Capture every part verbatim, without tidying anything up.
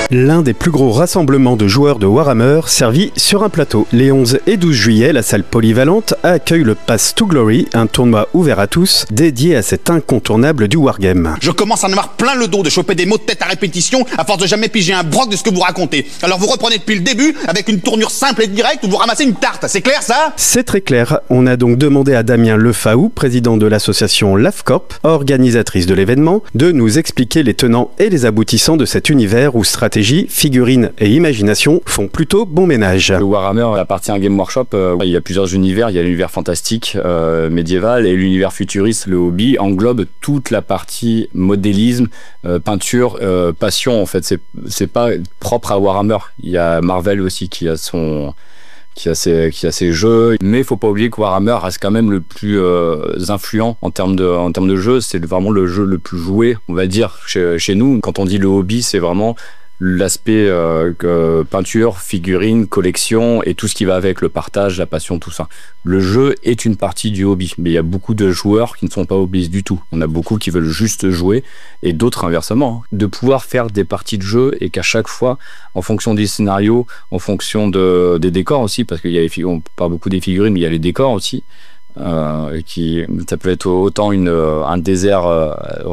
L'un des plus gros rassemblements de joueurs de Warhammer servis sur un plateau. Les onze et douze juillet, la salle polyvalente accueille le Path to Glory, un tournoi ouvert à tous, dédié à cet incontournable du wargame. Je commence à en avoir plein le dos de choper des mots de tête à répétition à force de jamais piger un broc de ce que vous racontez. Alors vous reprenez depuis le début avec une tournure simple et directe où vous ramassez une tarte, c'est clair ça? C'est très clair. On a donc demandé à Damien Lefaou, président de l'association LAFCorp, organisatrice de l'événement, de nous expliquer les tenants et les aboutissants de cet univers où stratégie, figurines et imagination font plutôt bon ménage. Le Warhammer appartient à un Game Workshop. Euh, il y a plusieurs univers. Il y a l'univers fantastique, euh, médiéval, et l'univers futuriste. Le hobby englobe toute la partie modélisme, euh, peinture, euh, passion. En fait, c'est c'est pas propre à Warhammer. Il y a Marvel aussi qui a son qui a ses qui a ses jeux, mais il faut pas oublier que Warhammer reste quand même le plus euh, influent en termes de en termes de jeu. C'est vraiment le jeu le plus joué, on va dire, chez chez nous. Quand on dit le hobby, c'est vraiment l'aspect euh, que, peinture, figurine, collection et tout ce qui va avec, le partage, la passion, tout ça. Le jeu est une partie du hobby, mais il y a beaucoup de joueurs qui ne sont pas hobbyistes du tout. On a beaucoup qui veulent juste jouer et d'autres inversement. De pouvoir faire des parties de jeu et qu'à chaque fois, en fonction des scénarios, en fonction de, des décors aussi, parce qu'il y a les, on parle beaucoup des figurines, mais il y a les décors aussi. Euh, qui, ça peut être autant une, un désert euh,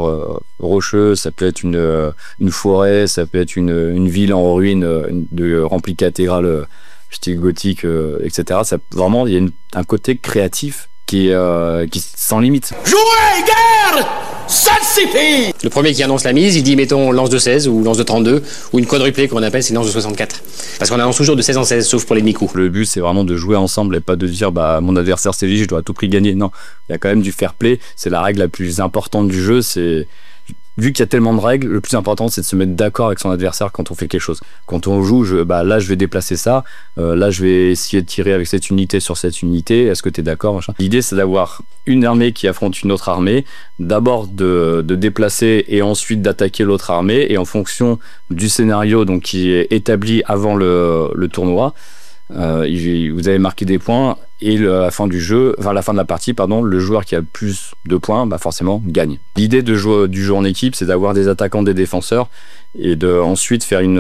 rocheux, ça peut être une, une forêt, ça peut être une, une ville en ruine de, remplie de cathédrales style gothique, euh, et cetera. Ça, vraiment, il y a une, un côté créatif qui est euh, qui, sans limite. Jouez, guerre! Ça suffit! Le premier qui annonce la mise, il dit mettons lance de seize ou lance de trente-deux ou une quadruplée qu'on appelle, c'est une lance de soixante-quatre. Parce qu'on annonce toujours de seize en seize, sauf pour les demi-coups. Le but, c'est vraiment de jouer ensemble et pas de dire bah mon adversaire c'est lui, je dois à tout prix gagner. Non, il y a quand même du fair play. C'est la règle la plus importante du jeu. C'est vu qu'il y a tellement de règles, le plus important c'est de se mettre d'accord avec son adversaire quand on fait quelque chose. Quand on joue, je, bah là je vais déplacer ça, euh, là je vais essayer de tirer avec cette unité sur cette unité, est-ce que tu es d'accord machin. L'idée c'est d'avoir une armée qui affronte une autre armée, d'abord de, de déplacer et ensuite d'attaquer l'autre armée, et en fonction du scénario donc qui est établi avant le, le tournoi, euh, vous avez marqué des points et le, à la fin du jeu, enfin à la fin de la partie, pardon, le joueur qui a le plus de points, bah forcément gagne. L'idée de jouer, du jeu en équipe, c'est d'avoir des attaquants, des défenseurs, et de ensuite faire une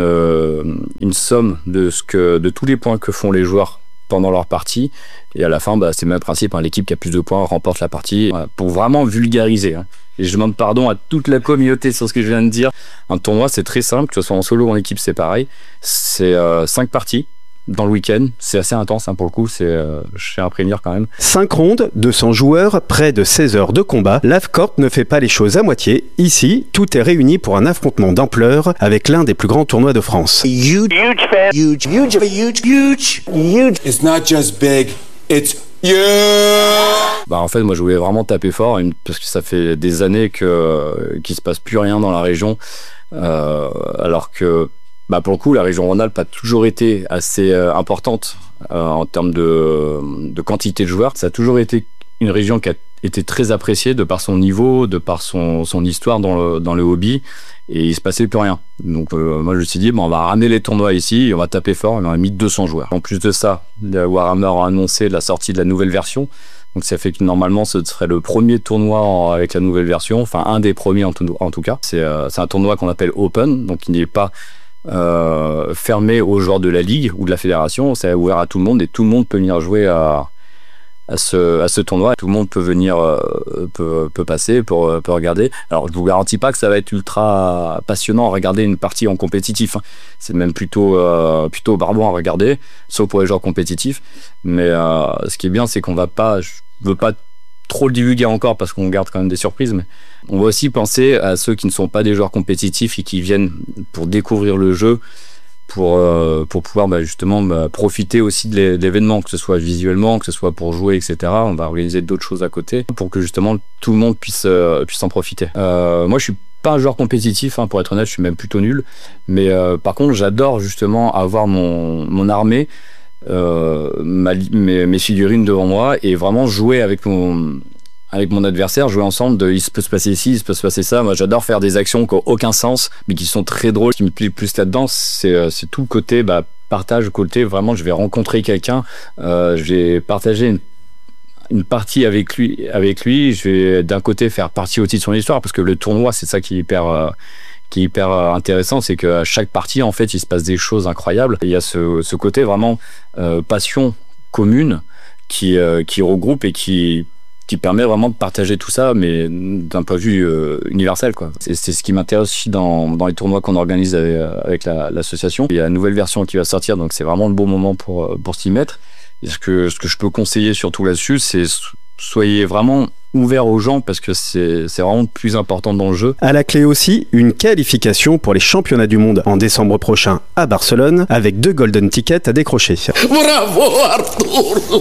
une somme de ce que de tous les points que font les joueurs pendant leur partie, et à la fin, bah c'est le même principe, hein, l'équipe qui a plus de points remporte la partie, voilà, pour vraiment vulgariser. Hein. Et je demande pardon à toute la communauté sur ce que je viens de dire. Un tournoi, c'est très simple, que ce soit en solo ou en équipe, c'est pareil. C'est euh, cinq parties dans le week-end, c'est assez intense hein, pour le coup, c'est, euh, je tiens à prévenir quand même. cinq rondes, deux cents joueurs, près de seize heures de combat. LAFCorp ne fait pas les choses à moitié. Ici, tout est réuni pour un affrontement d'ampleur avec l'un des plus grands tournois de France. Huge, huge fan, huge, huge, huge, huge, huge. It's not just big, it's huge. Bah en fait, moi je voulais vraiment taper fort parce que ça fait des années que qu'il se passe plus rien dans la région, euh, alors que bah pour le coup, la région Rhône-Alpes a toujours été assez euh, importante euh, en termes de, de quantité de joueurs. Ça a toujours été une région qui a été très appréciée de par son niveau, de par son, son histoire dans le, dans le hobby, et il se passait plus rien. Donc euh, moi je me suis dit, bon, on va ramener les tournois ici, et on va taper fort, et on a mis deux cents joueurs. En plus de ça, Warhammer a annoncé la sortie de la nouvelle version. Donc ça fait que normalement ce serait le premier tournoi en, avec la nouvelle version, enfin un des premiers en tout, en tout cas. C'est, euh, c'est un tournoi qu'on appelle Open, donc il n'est pas Euh, fermé aux joueurs de la ligue ou de la fédération, c'est ouvert à tout le monde et tout le monde peut venir jouer à, à, ce, à ce tournoi. Tout le monde peut venir, euh, peut, peut passer, peut, peut regarder. Alors je vous garantis pas que ça va être ultra passionnant à regarder une partie en compétitif, hein. C'est même plutôt, euh, plutôt barbant à regarder, sauf pour les joueurs compétitifs. Mais euh, ce qui est bien, c'est qu'on va pas, je veux pas trop le divulguer encore parce qu'on garde quand même des surprises, mais on va aussi penser à ceux qui ne sont pas des joueurs compétitifs et qui viennent pour découvrir le jeu, pour euh, pour pouvoir bah, justement bah, profiter aussi de l'événement, que ce soit visuellement, que ce soit pour jouer, et cetera. On va organiser d'autres choses à côté pour que justement tout le monde puisse euh, puisse en profiter. Euh, moi, je suis pas un joueur compétitif, hein, pour être honnête, je suis même plutôt nul, mais euh, par contre, j'adore justement avoir mon mon armée. Euh, ma, mes, mes figurines devant moi et vraiment jouer avec mon avec mon adversaire, jouer ensemble de il se peut se passer ici, il se peut se passer ça. Moi j'adore faire des actions qui n'ont aucun sens mais qui sont très drôles. Ce qui me plaît plus là-dedans, c'est, c'est tout le côté bah, partage, côté vraiment je vais rencontrer quelqu'un, euh, je vais partager une une partie avec lui, avec lui, je vais d'un côté faire partie aussi de son histoire parce que le tournoi c'est ça qui est hyper euh, qui est hyper intéressant, c'est qu'à chaque partie, en fait, il se passe des choses incroyables. Il y a ce, ce côté vraiment euh, passion commune qui, euh, qui regroupe et qui, qui permet vraiment de partager tout ça, mais d'un point de vue euh, universel, quoi. C'est, c'est ce qui m'intéresse aussi dans, dans les tournois qu'on organise avec, avec la, l'association. Il y a une nouvelle version qui va sortir, donc c'est vraiment le bon moment pour, pour s'y mettre. Et ce que, ce que je peux conseiller surtout là-dessus, c'est soyez vraiment ouvert aux gens parce que c'est, c'est vraiment le plus important dans le jeu. À la clé aussi, une qualification pour les championnats du monde en décembre prochain à Barcelone avec deux golden tickets à décrocher. Bravo Arthur,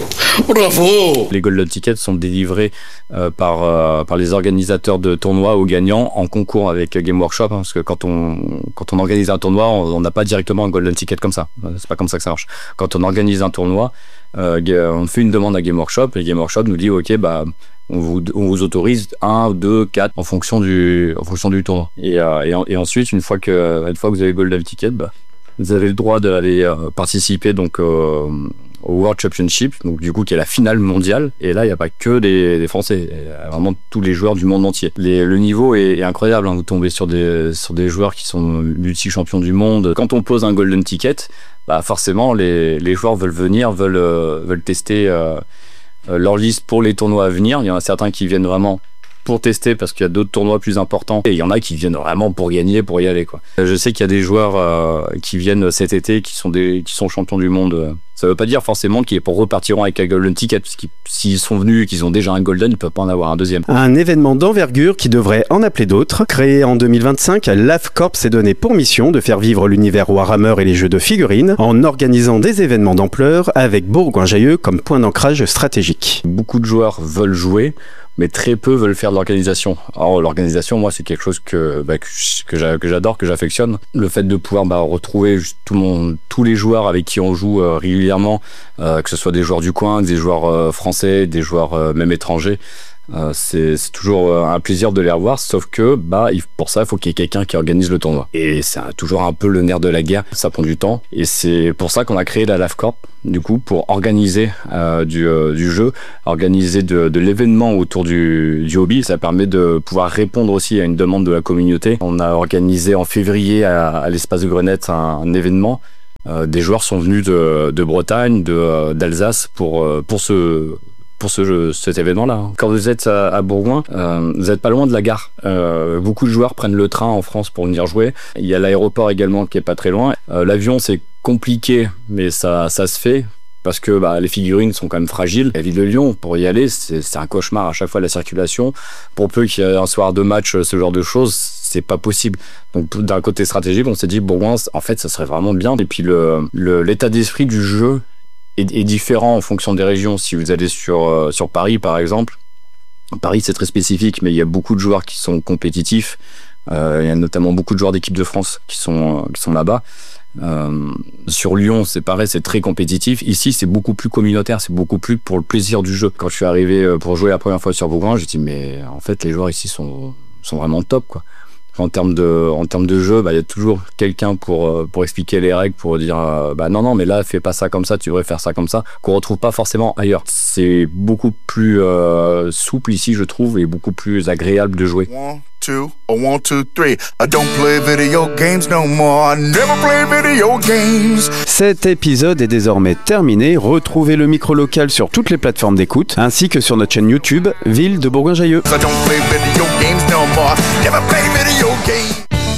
bravo. Les golden tickets sont délivrés euh, par, euh, par les organisateurs de tournois aux gagnants en concours avec Game Workshop, hein, parce que quand on, quand on organise un tournoi, on n'a pas directement un golden ticket comme ça. C'est pas comme ça que ça marche. Quand on organise un tournoi, euh, on fait une demande à Game Workshop et Game Workshop nous dit ok, bah On vous, on vous autorise un, deux, quatre en fonction du, en fonction du tournoi. Et, euh, et, en, et ensuite, une fois que, une fois que vous avez Golden Ticket, bah, vous avez le droit d'aller euh, participer donc euh, au World Championship, donc du coup qui est la finale mondiale. Et là, il n'y a pas que des, des Français, il y a vraiment tous les joueurs du monde entier. Les, le niveau est, est incroyable. Hein. Vous tombez sur des, sur des joueurs qui sont multi-champions du monde. Quand on pose un Golden Ticket, bah forcément les, les joueurs veulent venir, veulent, euh, veulent tester. Euh, leur liste pour les tournois à venir. Il y en a certains qui viennent vraiment pour tester parce qu'il y a d'autres tournois plus importants et il y en a qui viennent vraiment pour gagner, pour y aller, quoi. Je sais qu'il y a des joueurs euh, qui viennent cet été qui sont des qui sont champions du monde. Ça veut pas dire forcément qu'ils repartiront avec un golden ticket parce que s'ils sont venus et qu'ils ont déjà un golden, ils peuvent pas en avoir un deuxième. Un événement d'envergure qui devrait en appeler d'autres. Créé en deux mille vingt-cinq, LAFCorp s'est donné pour mission de faire vivre l'univers Warhammer et les jeux de figurines en organisant des événements d'ampleur avec Bourgoin-Jallieu comme point d'ancrage stratégique. Beaucoup de joueurs veulent jouer, mais très peu veulent faire de l'organisation. Alors l'organisation, moi, c'est quelque chose que, bah, que, que j'adore, que j'affectionne. Le fait de pouvoir bah, retrouver tout le monde, tous les joueurs avec qui on joue euh, régulièrement, euh, que ce soit des joueurs du coin, des joueurs euh, français, des joueurs euh, même étrangers, euh, c'est, c'est toujours euh, un plaisir de les revoir, sauf que bah, pour ça, il faut qu'il y ait quelqu'un qui organise le tournoi. Et c'est un, toujours un peu le nerf de la guerre, ça prend du temps. Et c'est pour ça qu'on a créé la LAFCorp, du coup, pour organiser euh, du, euh, du jeu, organiser de, de l'événement autour du, du hobby. Ça permet de pouvoir répondre aussi à une demande de la communauté. On a organisé en février à, à l'espace de Grenette un, un événement. Euh, des joueurs sont venus de, de Bretagne, de, d'Alsace pour, pour ce... pour ce jeu, cet événement-là. Quand vous êtes à, à Bourgoin, euh, vous n'êtes pas loin de la gare. Euh, beaucoup de joueurs prennent le train en France pour venir jouer. Il y a l'aéroport également qui est pas très loin. Euh, l'avion, c'est compliqué, mais ça, ça se fait. Parce que bah, les figurines sont quand même fragiles. La ville de Lyon, pour y aller, c'est, c'est un cauchemar à chaque fois la circulation. Pour peu qu'il y ait un soir de match, ce genre de choses, c'est pas possible. Donc d'un côté stratégique, on s'est dit Bourgoin, en fait, ça serait vraiment bien. Et puis le, le, l'état d'esprit du jeu est, est différent en fonction des régions. Si vous allez sur, euh, sur Paris, par exemple, Paris, c'est très spécifique, mais il y a beaucoup de joueurs qui sont compétitifs. Euh, il y a notamment beaucoup de joueurs d'équipe de France qui sont, euh, qui sont là-bas. Euh, sur Lyon, c'est pareil, c'est très compétitif. Ici, c'est beaucoup plus communautaire, c'est beaucoup plus pour le plaisir du jeu. Quand je suis arrivé pour jouer la première fois sur Bourgoin, j'ai dit mais en fait, les joueurs ici sont, sont vraiment top, quoi. En termes de, en termes de jeu, bah, il y a toujours quelqu'un pour, pour expliquer les règles, pour dire, bah, non, non, mais là, fais pas ça comme ça, tu devrais faire ça comme ça, qu'on retrouve pas forcément ailleurs. C'est beaucoup plus, euh, souple ici, je trouve, et beaucoup plus agréable de jouer. One, two, one, two, three. I don't play video games no more. I never play video games. Cet épisode est désormais terminé. Retrouvez le micro local sur toutes les plateformes d'écoute, ainsi que sur notre chaîne YouTube, Ville de Bourgoin-Jallieu. I don't play video games no more. Never play video games.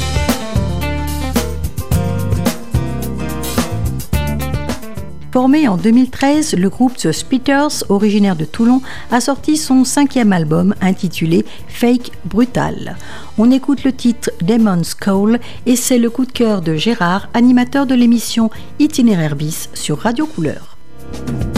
Formé en deux mille treize, le groupe The Spitters, originaire de Toulon, a sorti son cinquième album intitulé Fake Brutal. On écoute le titre Demon's Call et c'est le coup de cœur de Gérard, animateur de l'émission Itinéraire bis sur Radio Couleur.